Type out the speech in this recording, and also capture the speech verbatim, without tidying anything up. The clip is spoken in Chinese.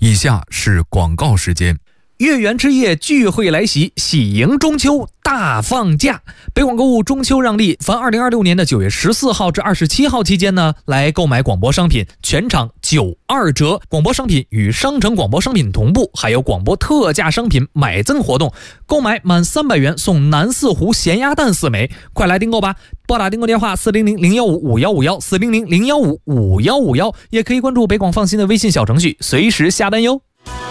以下是广告时间。 月圆之夜聚会来袭，喜迎中秋大放假。北广购物中秋让利，凡二零二六年的九月十四号至二十七号期间呢，来购买广播商品，全场九二折。广播商品与商城广播商品同步，还有广播特价商品买赠活动，购买满三百元送南四湖咸鸭蛋四枚，快来订购吧！拨打订购电话四零零零幺五五幺五幺四零零零幺五五幺五幺，也可以关注北广放心的微信小程序，随时下单哟。